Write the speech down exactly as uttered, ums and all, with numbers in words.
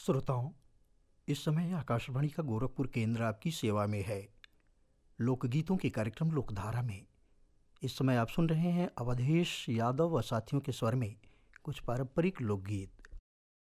श्रोताओं, इस समय आकाशवाणी का गोरखपुर केंद्र आपकी सेवा में है। लोकगीतों के कार्यक्रम लोकधारा में इस समय आप सुन रहे हैं अवधेश यादव व साथियों के स्वर में कुछ पारंपरिक लोकगीत।